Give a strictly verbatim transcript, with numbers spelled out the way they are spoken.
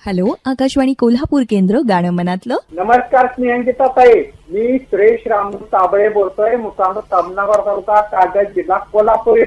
Hello, Akashvani Kolhapur केंद्र, गाणं मनातलं. नमस्कार स्नेहंकिता ताई, मी सुरेश राम साबळे बोलतोय. मुक्काम सामनाबाद तालुका, कागद जिल्हा कोल्हापूर.